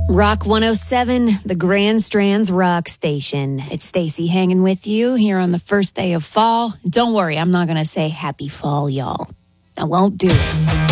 Rock 107, the Grand Strands Rock Station. It's Stacy hanging with you here on the first day of fall. Don't worry, I'm not going to say happy fall, y'all. I won't do it.